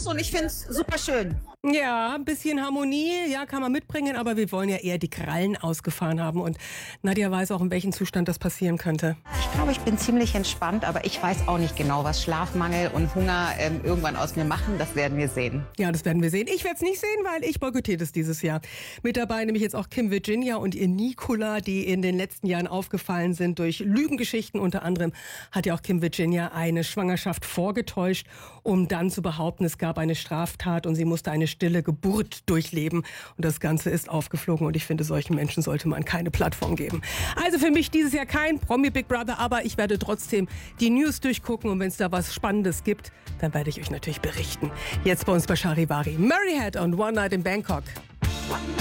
aus und ich finde es super schön. Ja, ein bisschen Harmonie, ja, kann man mitbringen, aber wir wollen ja eher die Krallen ausgefahren haben. Und Nadja weiß auch, in welchem Zustand das passieren könnte. Ich glaube, ich bin ziemlich entspannt, aber ich weiß auch nicht genau, was Schlafmangel und Hunger irgendwann aus mir machen. Das werden wir sehen. Ja, das werden wir sehen. Ich werde es nicht sehen, weil ich boykottiere das dieses Jahr. Mit dabei nämlich jetzt auch Kim Virginia und ihr Nicola, die in den letzten Jahren aufgefallen sind durch Lügengeschichten. Unter anderem hat ja auch Kim Virginia eine Schwangerschaft vorgetäuscht, um dann zu behaupten, es gab eine Straftat und sie musste eine stille Geburt durchleben. Und das Ganze ist aufgeflogen und ich finde, solchen Menschen sollte man keine Plattform geben. Also für mich dieses Jahr kein Promi Big Brother, aber ich werde trotzdem die News durchgucken und wenn es da was Spannendes gibt, dann werde ich euch natürlich berichten. Jetzt bei uns bei Charivari. Murray Head und One Night in Bangkok.